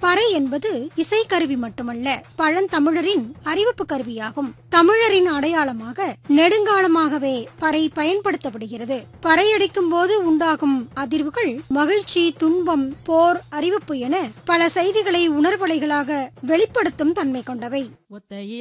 பறை என்பது இசைக்கருவி மட்டுமல்ல, பழந்தமிழரின் அறிவிப்பு கருவியாகும். தமிழரின் அடையாளமாக நெடுங்காலமாகவே பறை பயன்படுத்தப்படுகிறது. பறையடிக்கும் போது உண்டாகும் அதிர்வுகள் மகிழ்ச்சி, துன்பம், போர், அறிவிப்பு என பல செய்திகளை உணர்வலைகளாக வெளிப்படுத்தும் தன்மை கொண்டவை.